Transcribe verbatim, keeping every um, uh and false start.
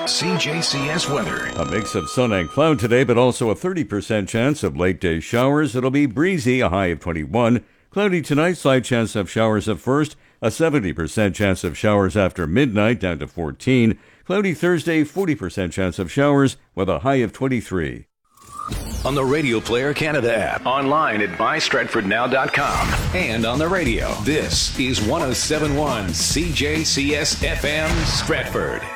C J C S weather. A mix of sun and cloud today, but also a thirty percent chance of late-day showers. It'll be breezy, a high of twenty-one. Cloudy tonight, slight chance of showers at first. A seventy percent chance of showers after midnight, down to fourteen. Cloudy Thursday, forty percent chance of showers with a high of twenty-three. On the Radio Player Canada app, online at my stratford now dot com, and on the radio. This is one oh seven point one C J C S F M Stratford.